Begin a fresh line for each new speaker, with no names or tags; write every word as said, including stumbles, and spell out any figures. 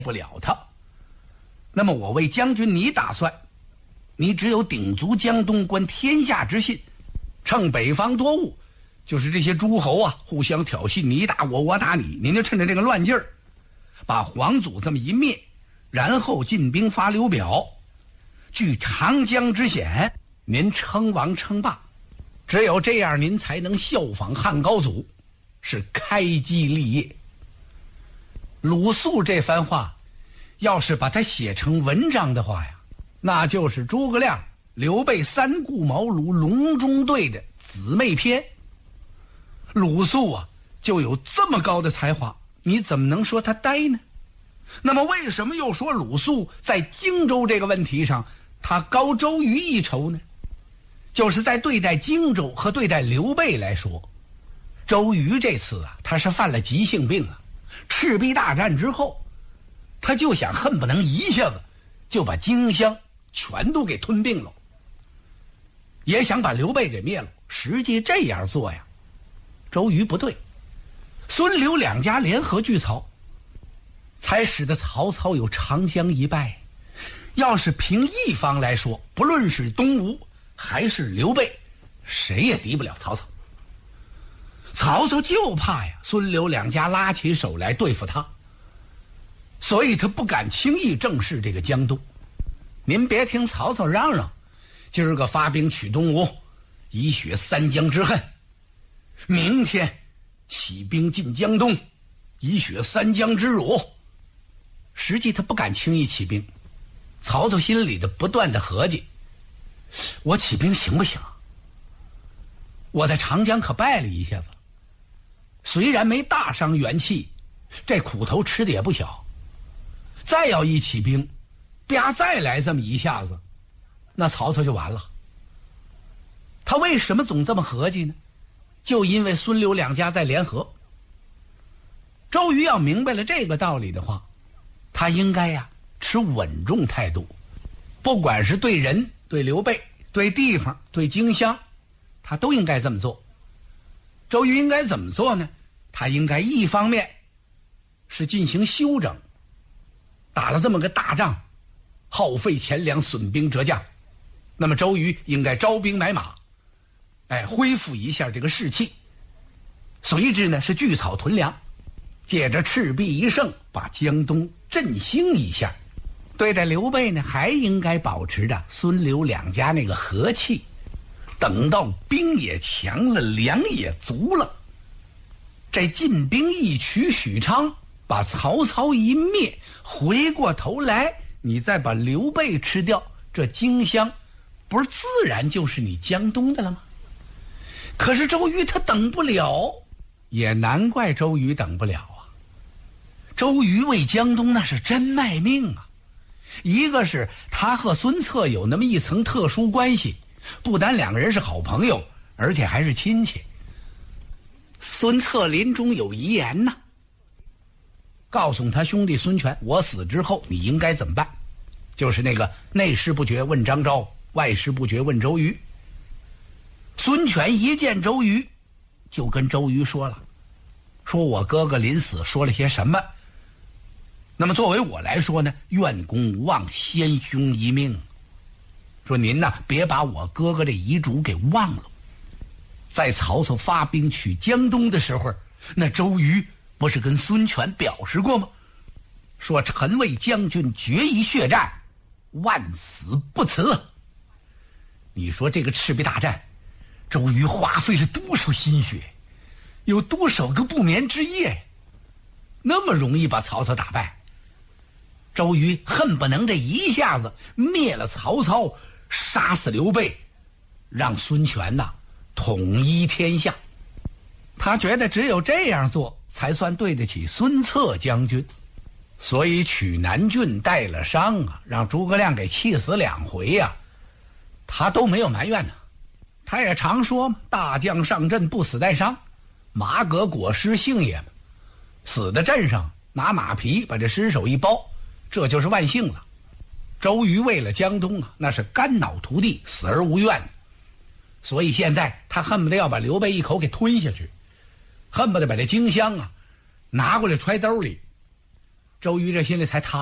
不了他。那么我为将军你打算，你只有鼎足江东，观天下之信，趁北方多雾，就是这些诸侯啊互相挑衅，你打我我打你，您就趁着这个乱劲儿把皇祖这么一灭，然后进兵发刘表，据长江之险，您称王称霸，只有这样您才能效仿汉高祖，是开基立业。鲁肃这番话要是把它写成文章的话呀，那就是诸葛亮、刘备三顾茅庐隆中对的姊妹篇。鲁肃啊就有这么高的才华，你怎么能说他呆呢？那么为什么又说鲁肃在荆州这个问题上他高周瑜一筹呢？就是在对待荆州和对待刘备来说，周瑜这次啊他是犯了急性病啊。赤壁大战之后，他就想恨不能一下子就把荆襄全都给吞并了，也想把刘备给灭了。实际这样做呀，周瑜不对，孙刘两家联合拒曹，才使得曹操有长江一败。要是凭一方来说，不论是东吴还是刘备，谁也敌不了曹操。曹操就怕呀孙刘两家拉起手来对付他，所以他不敢轻易正视这个江东。您别听曹操嚷嚷今儿个发兵取东吴，以雪三江之恨，明天起兵进江东，以雪三江之辱。实际他不敢轻易起兵，曹操心里的不断的合计，我起兵行不行？我在长江可败了一下子，虽然没大伤元气，这苦头吃的也不小。再要一起兵，啪再来这么一下子，那曹操就完了。他为什么总这么合计呢？就因为孙刘两家在联合。周瑜要明白了这个道理的话，他应该呀持稳重态度，不管是对人、对刘备、对地方、对荆襄，他都应该这么做。周瑜应该怎么做呢？他应该一方面是进行休整，打了这么个大仗，耗费钱粮，损兵折将，那么周瑜应该招兵买马，哎，恢复一下这个士气。随之呢是聚草屯粮，借着赤壁一胜，把江东振兴一下。对待刘备呢，还应该保持着孙刘两家那个和气，等到兵也强了，粮也足了，这进兵一取许昌，把曹操一灭，回过头来你再把刘备吃掉，这荆襄不是自然就是你江东的了吗？可是周瑜他等不了，也难怪周瑜等不了啊。周瑜为江东那是真卖命啊。一个是他和孙策有那么一层特殊关系，不单两个人是好朋友，而且还是亲戚。孙策临终有遗言呢，告诉他兄弟孙权，我死之后你应该怎么办？就是那个内事不决问张昭，外事不决问周瑜。孙权一见周瑜，就跟周瑜说了，说我哥哥临死说了些什么，那么作为我来说呢，愿公忘先兄一命，说您呢别把我哥哥这遗嘱给忘了。在曹操发兵取江东的时候，那周瑜不是跟孙权表示过吗？说臣为将军决一血战，万死不辞。你说这个赤壁大战，周瑜花费了多少心血，有多少个不眠之夜，那么容易把曹操打败。周瑜恨不能这一下子灭了曹操，杀死刘备，让孙权呐统一天下。他觉得只有这样做才算对得起孙策将军，所以取南郡带了伤啊，让诸葛亮给气死两回呀、啊，他都没有埋怨呢。他也常说嘛，大将上阵不死带伤，马革裹尸幸也嘛。死在阵上，拿马皮把这尸首一包，这就是万幸了。周瑜为了江东啊，那是肝脑涂地，死而无怨。所以现在他恨不得要把刘备一口给吞下去，恨不得把这荆襄啊拿过来揣兜里。 周瑜这心里才踏